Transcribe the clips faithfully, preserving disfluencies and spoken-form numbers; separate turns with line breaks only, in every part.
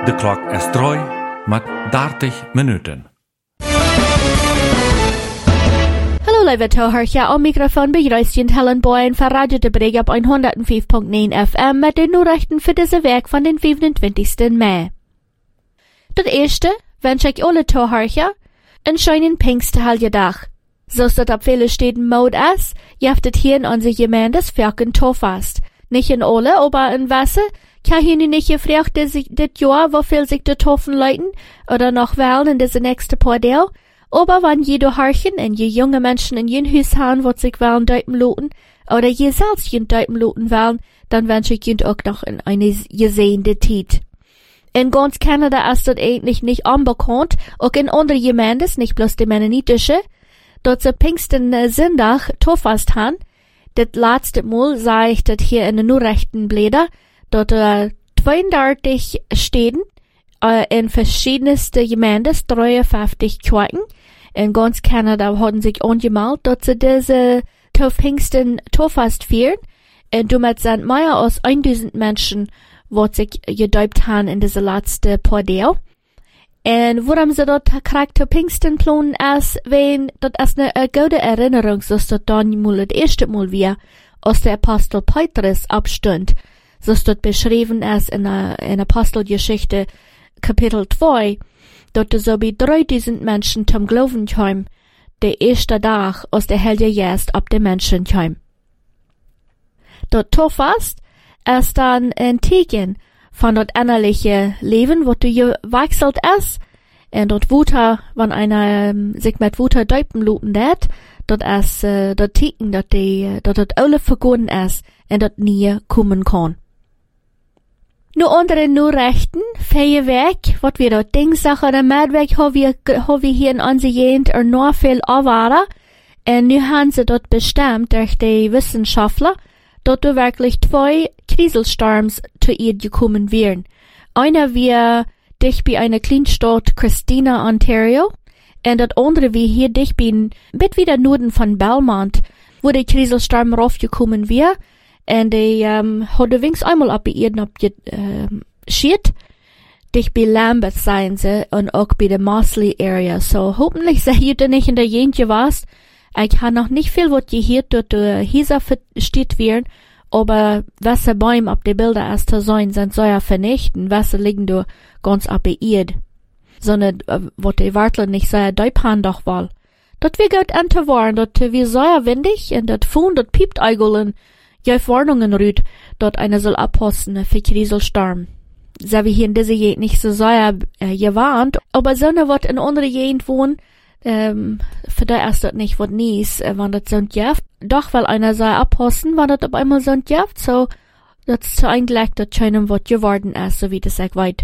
De klok is droi met dertig minuten.
Hallo lieve toehoorders, op microfoon begrüßt Helen Boyen van Radio de Breg op honderdvijf komma negen F M met de Nachrichten für diese week van den vijfentwintigsten mei. Dat eerste wens ik alle toehoorders een schönen Pfingsthelgedag. Zoals dat op viele Städten Mode ist, jaft het hier in onze Gemeindes Vierken Torfast. Nicht in alle, aber in Wasser, kann hier nicht gefragt, dass sich das Jahr, wofür sich die Toffen leuten, oder noch wählen in diese nächste paar Tage. Aber wenn jede Harchen und je junge Menschen in jen Hus haben, wat sich wollen deuten loten, oder je selbst jen deuten loten wollen, dann wünsche ich jen auch noch in eine gesehende Zeit. In ganz Kanada ist das eigentlich nicht unbekannt, auch in anderen Gemeindes, nicht bloß die mennonitische, dort sie Pfingsten äh, Sonntag Torfast haben. Das letzte Mal sah ich das hier in den Nachrichtenblätter, dort äh, zweiunddreißig Städten äh, in verschiedensten Gemeinden, dreiundfünfzig Kirchen. In ganz Kanada haben sich angemeldet, dort sie diese Pfingsten Torfast feiern. Und damit sind mehr als tausend Menschen, die sich gedäupt haben in diese letzten paar Tage. Und warum sie dort kriegt zu Pfingsten planen ist, wenn das ist eine, eine gute Erinnerung, dass das dann mal das erste Mal wir aus der Apostel Petrus abstund, dass dort beschrieben ist in der, in Apostelgeschichte Kapitel zwei, dort so wie dreitausend Menschen zum Glauben kamen, der erste Tag aus der Heilige Geist ab den Menschen kam. Dort Torfast ist dann ein Zeichen von dort innerliche Leben, wo du gewechselt ist, und dort Wuter, wenn einer ähm, sich mit Wuter däupen luten dat, dort ist äh, dort Zeichen, dort die, dort dort alle vergonnen ist, und dort nie kommen kann. Nu andere Nachrichten, feie weg, wat wir dort Dingsache oder Medweg, haben wir, haben wir hier in unserer Gegend er noch viel erwarten, und nu haben sie dort bestimmt durch die Wissenschaftler, dort du wirklich zwei Krieselstorms zu ihr gekommen wären. Einer wir dich bei einer Kleinstadt Christina, Ontario, und das andere wie hier dich bei bit wieder Norden von Belmont, wo der Krieselstorm raufgekommen wäre, und die ähm, hatte wenigstens einmal ab bei ihr abgeschiert, ähm, dich bei Lambeth seien sie und auch bei der Mosley Area. So hoffentlich seid ihr nicht in der Gegend gewesen. Ich habe noch nicht viel, was gehört, dort der Häuser versteht werden, aber welche Bäume auf den Bildern erst zu sein, sind so ja vernichten, welche liegen da ganz ab der Erde. Sondern, äh, was die Wartler nicht so ja Däupan doch wohl. Dort wir gut ente waren, dort wir so ja windig, und dort fuhren, dort piept eigentlich, ja Warnungen rüht, dort einer soll abhosten für Krieselstorm. So wie hier in dieser Gegend nicht so so ja äh, gewarnt, aber so eine, was in anderer Gegend wohnen, Ähm, für da ist das nicht was nies, äh, wenn das so ein Jaft. Doch, weil einer sei abhosten, wenn das auf einmal so ein Jaft, so, das ist so eigentlich, das schönem was geworden ist, so wie das ich weiß.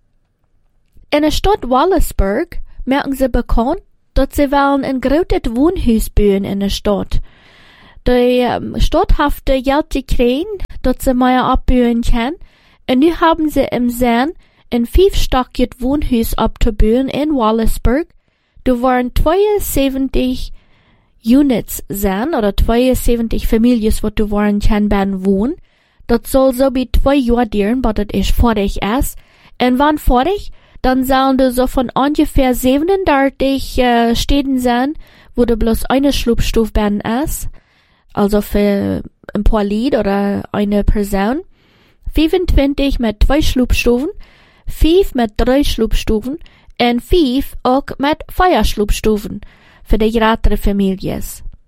In der Stadt Wallaceburg merken sie bekannt, dass sie wollen ein großes Wohnhaus bauen in der Stadt. Die ähm, Stadt hat Geld gekriegt, dass sie mehr abbauen können, und nun haben sie im Sinn, ein fünfstöckiges Wohnhaus abzubauen in Wallaceburg. Du waren zweiundsiebzig Units sein, oder zweiundsiebzig Familien, wo du waren kann ben wohnen. Das soll so wie zwei Jahre dauern, bis das ist fertig ist. Und wann fertig, dann sollen du so von ungefähr siebenunddreißig äh, Städten sein, wo du bloß eine Schlupfstufe ben ist. Also für ein paar Lied oder eine Person. fünfundzwanzig mit zwei Schlupfstufen, fünf mit drei Schlupfstufen, und fünf auch mit Feierschlupfstufen für die größere Familien.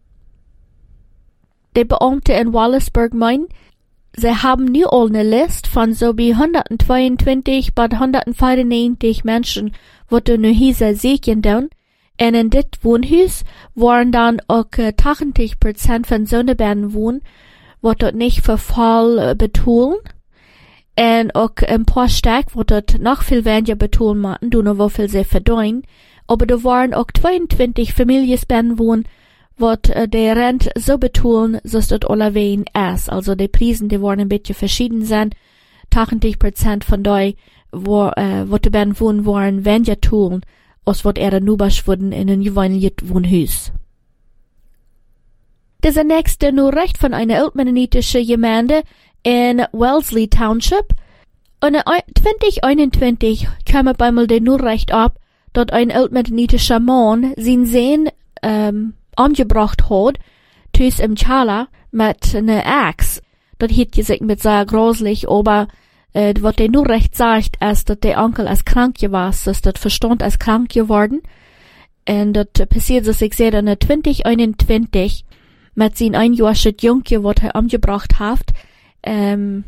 Die Beamte in Wallaceburg meinen, sie haben nu all eine Liste von so wie hundertzweiundzwanzig bis hundertvierundneunzig Menschen, wo du nu Häuser sehen dann, und in dit Wohnhaus waren dann auch achtzig Prozent von Sonnenbergen wohnen, wo dort nicht für Fall betonen. Und auch ein paar Stück, wo dort noch viel weniger betonen machen, du noch wo viel sie verdienen. Aber da waren auch zweiundzwanzig Familien ben wohnen, wo äh, der Rent so betonen, dass dort alle wen ist. Also die Preisen, die waren ein bisschen verschieden sein. achtzig Prozent von denen, wo, äh, wo die ben wohnen, waren weniger tun, als was er nubasch wurden in ein gewöhnliches Wohnhaus. Dieser nächste nur recht von einer altmennonitischen Gemeinde in Wellesley Township. Und in zwanzig einundzwanzig kam bei mir den Nachricht ab, dass ein altmedinischer Mann sein Sohn ähm, umgebracht hat, tüs im Chala mit einer Axt. Das hat gesagt mit sehr gruselig, aber äh, was der Nachricht sagt, ist, dass der Onkel als krank war, dass das Verstand als krank geworden. Und das passiert, dass ich sehe, in zwanzig einundzwanzig mit seinem einjährigen Junge, was er umgebracht hat, ähm,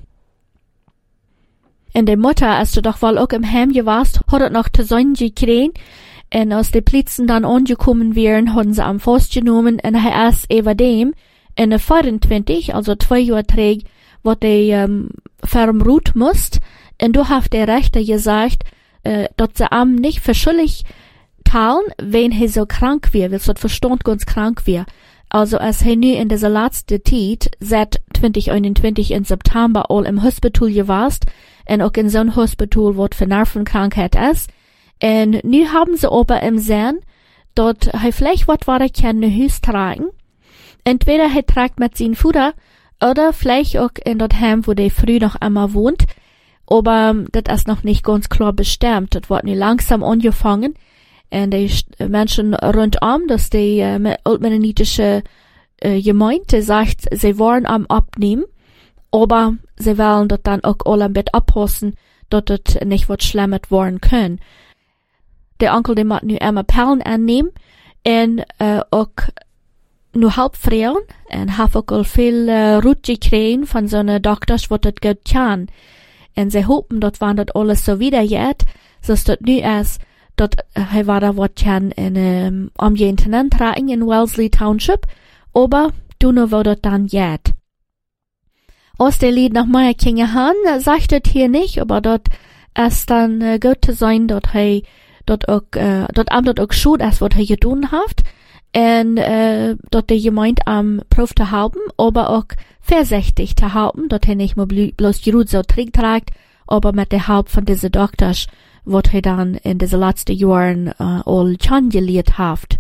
und die Mutter, als du doch wohl auch im Heim warst, hat er noch zu sein gekriegt. Und als die Blitzen dann angekommen wären, haben sie am festgenommen und er ist über dem in der vierundzwanzig, also zwei Jahre trägt, wo der ähm, vermruht musst. Und du hast der Richter gesagt, äh, dass sie ihm nicht verschuldig teilen, wenn er so krank wäre, weil so Verstand ganz krank wäre. Also als er nu in dieser letzten Zeit, seit zwanzig einundzwanzig in September, all im Hospital warst, und auch in so einem Hospital, wo für Nervenkrankheit ist. Und nu haben sie aber im Sinn, dass er vielleicht was war, kann nach Hause tragen. Entweder er trägt mit seinem Futter, oder vielleicht auch in das Heim, wo der früh noch einmal wohnt. Aber das ist noch nicht ganz klar bestimmt. Das wird nu langsam angefangen. Und die Menschen rundum, dass die äh, altmennonitische äh, Gemeinde sagt, sie wollen am abnehmen, aber sie wollen das dann auch alle ein bisschen abpassen, dass das nicht was Schlimmes werden kann. Der Onkel, der macht nu immer Perlen annehmen und äh, auch nur halb Frauen und hat auch viel äh, Rut gekriegt von so einer Doktors, was das gut kann. Und sie hoffen, dass wenn das alles so wieder geht, dass das nu ist, dass er war da was kann in ähm, Umgehenden tragen in Wellesley Township, aber du nur wo das dann geht. Aus der Lied nach Meier Kinge Han sagt das hier nicht, aber dort ist dann äh, gut zu sein, dass er dort auch, äh, dort am dort auch schuld ist, was er getan hat, und äh, dort der Gemeinde am Prof zu haben, aber auch vorsichtig zu haben, dass er nicht mehr bloß die Rut so trägt, aber mit der Haupt von diesen Doktors, was er dann in diese letzten Jahren äh, all kennengelernt hat.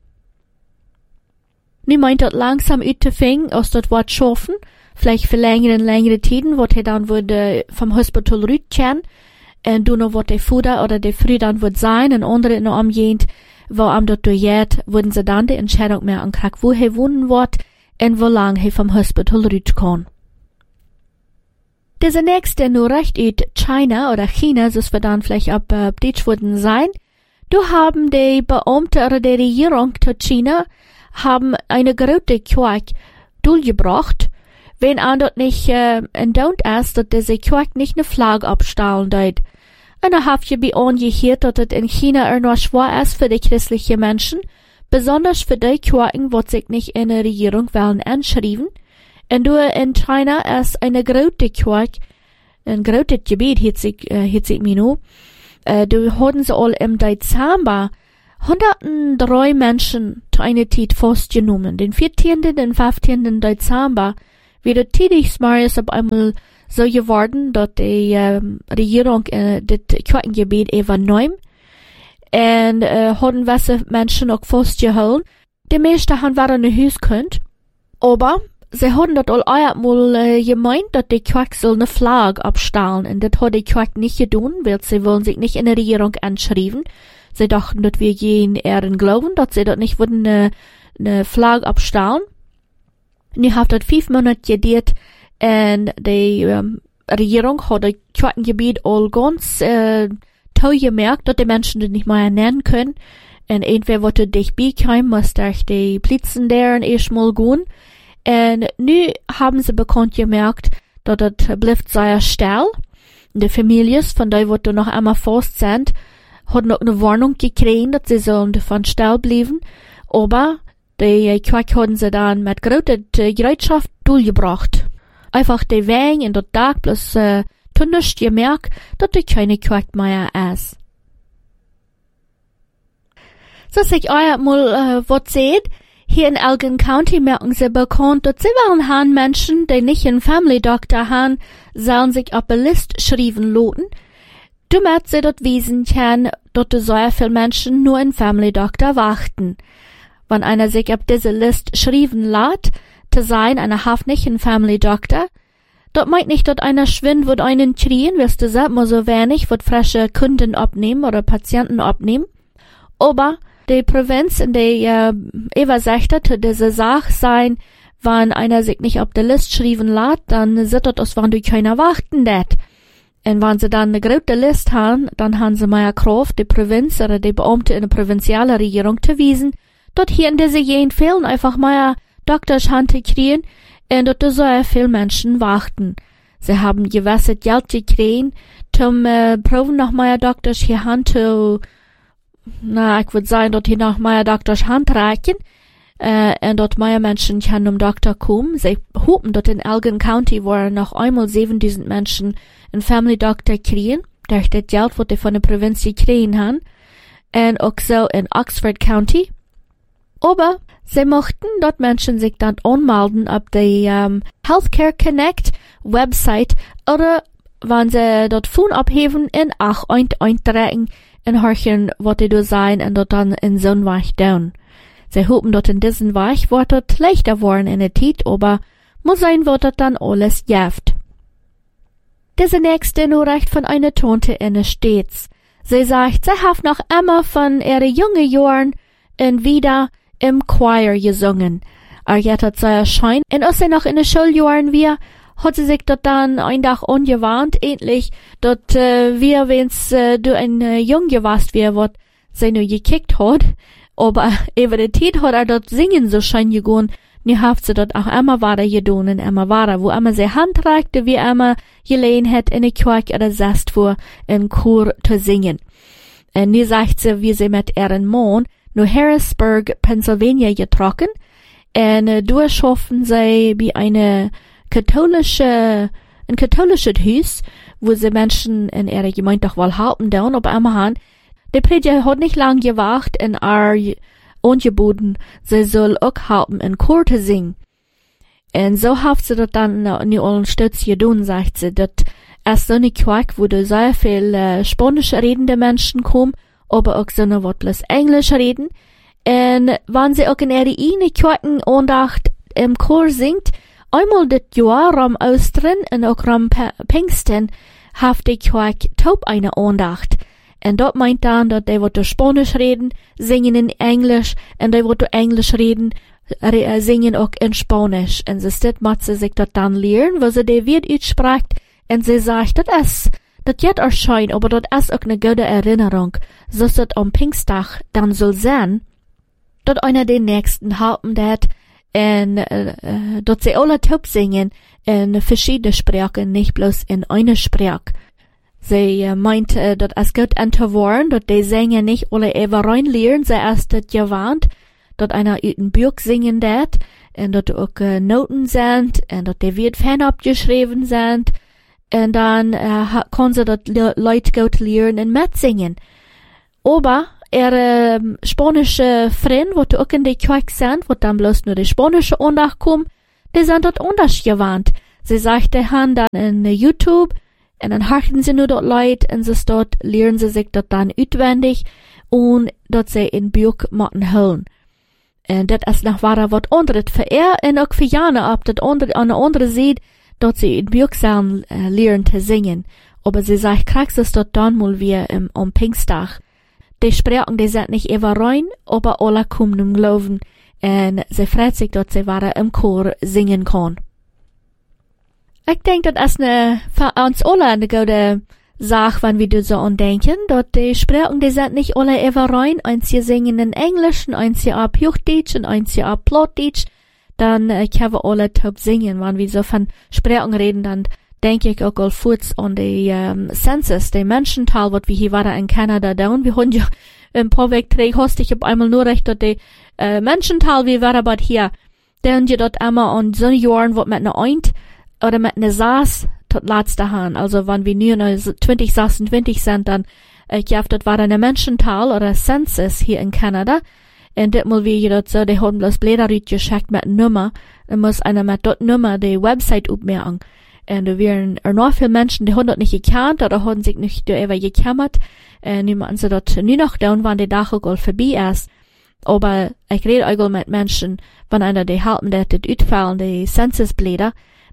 Nu meint das langsam uitzufangen, aus das Wort schaffen, vielleicht für längere und längere Tiden, was er dann würde vom Hospital rütchen, und du noch was der Futter oder der Früh dann wird sein, und andere in der Umgehend, wo am dort durchgeht, würden sie dann die Entscheidung mehr ankriegen, wo er wohnen wird, und wo lang er vom Hospital rüt kann. Diese nächste Nachricht aus China oder China, das wird dann vielleicht ab äh, Deutsch würden sein. Du haben die Beamte oder die Regierung zu China haben eine große Kirche durchgebracht, wenn an dort nicht äh, in Don't ist, dass diese Kirche nicht eine Flagge abstahlen dort. Und da habt ihr bei angehört, dass es in China er noch schwer ist für die christlichen Menschen, besonders für die Kirchen, die sich nicht in der Regierung wollen anschreiben. Und du in China ist eine große Kirche, ein großes Gebiet, hat sich, äh, hat sich mir nur. Äh, du hatten sie all im Dezember hundertdrei Menschen zu einer Zeit festgenommen. Den vierzehnten und fünfzehnten Dezember wird tätig Marius auf einmal so geworden, dass die ähm, Regierung äh, das Kirchengebiet übernahm. Und äh, hatten gewisse Menschen auch festgehalten. Die meisten haben waren nach Hause könnt, aber sie haben das all einmal äh, gemeint, dass die Kirche soll eine Flagge abstahlen. Und das hat die Kirche nicht getan, weil sie wollen sich nicht in der Regierung anschreiben. Sie dachten, dass wir gehen ehren glauben, dass sie dort nicht würden eine, eine Flagge abstahlen. Und ich habe dort fünf Monate gedauert, und die ähm, Regierung hat das Kirchengebiet all ganz äh, toll gemerkt, dass die Menschen das nicht mehr nennen können. Und entweder wollte dich bekommen, musste ich die Blitzen deren erstmal gehen. Und nu haben sie bekannt gemerkt, dass das bleibt sehr still. Die Familien, von denen, die noch einmal fast sind, haben noch eine Warnung gekriegt, dass sie sollen davon still bleiben. Aber die Kirche haben sie dann mit großer Bereitschaft durchgebracht. Einfach die Wegen in der Tag bloß äh, tunnisch gemerkt, dass die keine Kirche mehr ist. So sich euer mal äh, was seht, hier in Elgin County merken sie bekannt, dass sie wollen haben Menschen, die nicht einen Family Doctor haben, sollen sich auf eine Liste schreiben lassen. Damit sie dort wissen können, dass so viele Menschen nur einen Family Doctor warten. Wenn einer sich auf diese Liste schreiben lässt, zu sein, einer hat nicht einen Family Doctor, dort meint nicht, dort einer schwind wird einen kriegen, wirst du sagen, mal so wenig, wird frische Kunden abnehmen oder Patienten abnehmen. Aber die Provinz in der äh, übersichtet, diese Sache sein, wenn einer sich nicht auf der Liste schreiben lässt, dann sieht das aus, wenn du keiner warten dat. Und wenn sie dann eine große Liste haben, dann haben sie mehr Kraft, die Provinz oder die Beamte in der provinzialen Regierung zu wiesen, dort hier in diese Gegend fehlen einfach mehr Doktors Hand zu kriegen, und dort so viele Menschen warten. Sie haben gewisse Geld gekriegt, zum äh, proben noch mehr Doktors hier Hand zu, na, ich würde sagen, dort hier noch mehr Doktors Hand reichen, äh, und dort mehr Menschen können um Doktor kommen. Sie hoffen dort in Elgin County, wo noch einmal siebentausend Menschen einen Family Doctor kriegen, durch das Geld, was die von der Provinz gekriegt haben, und auch so in Oxford County. Aber sie mochten dort Menschen sich dann anmelden auf der um, Healthcare Connect Website oder wenn sie dort Phone abheben in ach eintrecken und horchen, was die da sein und dort dann in so einen Weg down. Sie hoffen dort in diesen Weg, wird dort leichter worden in der Zeit, aber muss sein, wird dort dann alles jäft. Diese nächste Nachricht von einer Tante in der Stets. Sie sagt, sie hat noch immer von ihren jungen Jahren und wieder im Choir gesungen. Er jetzt hat sie erscheint, und als sie noch in den Schuljahren war, hat sie sich dort dann ein Tag angewandt, endlich, dort, äh, wir, wenn's, äh, du ein äh, Junge warst, wie wat sie nur gekickt hat, aber über die Zeit hat er dort singen so schön gegangen, nie haft sie dort auch immer weiter getan und immer weiter, wo immer sie Hand reichte, wie immer gelegen hat in der Kirche oder saßt vor, im Chor zu singen. Und nie sagt sie, wie sie mit ihren Mann nach Harrisburg, Pennsylvania getroffen, und äh, durchschaffen sie bei einer katholische, ein katholisches Haus, wo sie Menschen in ihrer Gemeinde doch wohl halten down, aber immer han. Der Prediger hat nicht lang gewacht und er angeboten, sie soll auch halten, in Chor zu singen. Und so hat sie dort dann nicht allen Stütz getan, sagt sie, dort ist so eine Kirche, wo da sehr viel äh, spanisch redende Menschen kommen, aber auch so eine, was bloß Englisch reden. Und wenn sie auch in ihre eine Kirchen Andacht im Chor singt, einmal das Jahr am Ostern und auch am Pfingsten, hat die Kirche taub eine Andacht. Und dort meint dann, dass die, die Spanisch reden, singen in Englisch, und die, die Englisch reden, re singen auch in Spanisch. Und sie steht, muss sie sich dort dann lernen, wo sie die Wort ausspricht, und sie sagt, das ist, das jetzt erscheint, aber das ist auch eine gute Erinnerung, so dass das am Pfingsttag dann soll sein, dass einer den nächsten halten hat, und äh, dass sie alle taub singen in verschiedene Sprachen, nicht bloß in eine Sprache. Sie äh, meint, äh, dass es gut entworren, dass die Sänger nicht alle eben reinlehren, sie erst das gewarnt, dass einer uit ein Buch singen dat, und dass auch äh, Noten sind, und dass die wird fan abgeschrieben sind, und dann äh, kann sie das le Leute gut lernen und mitsingen. Aber ihre ähm, spanische Freunde, die auch in der Kirche sind, wo dann bloß nur die spanische Andacht kommen, die sind dort anders gewarnt. Sie sagt, die haben dann in YouTube, und dann harten sie nur dort Leute, und sie dort lernen sie sich dort dann auswendig, und dort sie in Buch machen holen. Und das ist noch weiter was anderes für er, und auch für Jana, ob das andere, an der anderen Seite, dort sie in Buch sein, äh, lernen zu singen. Aber sie sagt, kriegst es dort dann mal wie im, am Pfingsttag. Die sprechen, die sind nicht immer rein, aber alle kommen um Glauben, und sie freut sich, dass sie weiter im Chor singen kann. Ich denke, das ist eine, für uns alle eine gute Sache, wenn wir das so andenken, dass die Sprachen, die sind nicht alle immer rein, eins hier singen in Englisch, eins hier ab Hochdeutsch, und eins hier ab Plattdeutsch, dann äh, können wir alle taub singen. Wenn wir so von Sprachen reden, dann denke ich auch all kurz an die ähm, Census, die Menschenzahl, was wir hier weiter in Kanada down. Wir haben ja ein paar Wegträge, hast ich auf einmal nur recht, dass die äh, Menschenzahl, wie war aber hier, dann je dort einmal an so Jahren, was mit einer Eint oder mit einer Saß, tot letzte Hand. Also wenn wir nur zwanzig sechsundzwanzig sind, dann ich glaube, das war eine Menschenzahl oder Census hier in Kanada. Und das mal wie dort so, die haben bloß Blätter geschickt mit Nummer. Dann muss einer mit dort Nummer die Website aufmerken. Und da wären noch viele Menschen, die haben dort nicht gekannt oder haben sich nicht darüber gekümmert. Und die machen sie dort nie noch down, wenn die Dach auch vorbei ist. Aber ich rede auch mit Menschen, wenn einer die halten, der das ausfallen, die Censusblätter,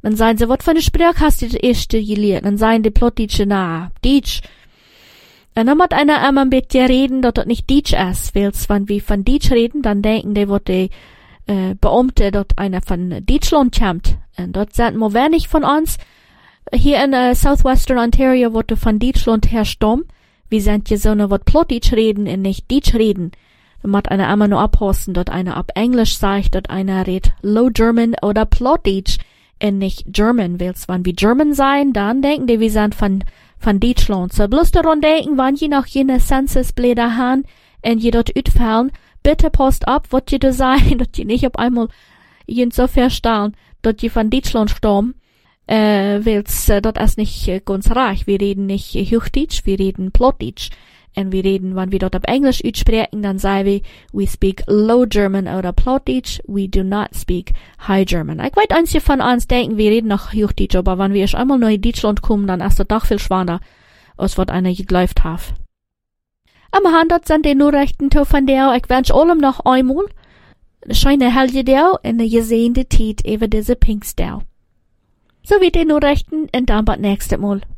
Dann sagen sie, was für eine Sprache hast du das erste gelernt? Dann sagen die Plottische, na, Deutsch. Und dann muss einer einmal ein bisschen reden, dass das nicht Deutsch ist. Weil wenn wir von Deutsch reden, dann denken die, was die äh, Beamte, dass einer von Deutschland kommt. Und dort sind wir wenig von uns. Hier in uh, Southwestern Ontario, wo du von Deutschland herstammen, wir sind hier so eine, was Plottisch reden und nicht Deutsch reden. Da muss einer immer nur abhosten, dass einer ab Englisch sagt, dass einer redet Low German oder Plottisch und nicht German. Willst, wenn wir German sein, dann denken die, wir sind von, von Deutschland. So bloß daran denken, wenn je noch jene Censusblätter haben und je dort utfallen, bitte post ab, was je da sein, dass je nicht auf einmal jen so verstehen, dass je von Deutschland stammen. Äh, weil's, äh, dort ist nicht äh, ganz reich. Wir reden nicht äh, Hochdeutsch, wir reden Plotdeutsch. Und wir reden, wenn wir dort auf Englisch sprechen, dann sagen wir, we speak Low German oder Plotdeutsch, we do not speak High German. Ich weiß, einige von uns denken, wir reden noch Hochdeutsch, aber wenn wir erst einmal nach Deutschland kommen, dann ist das doch viel schwerer, als was einer geglaubt hat. Am Hand dort sind die Nachrichten von der, ich wünsche allem noch einmal, eine schöne helle Tag und eine gesehnte Zeit über diese Pfingstdag. So wie die Nachrichten und dann bis nächstes Mal.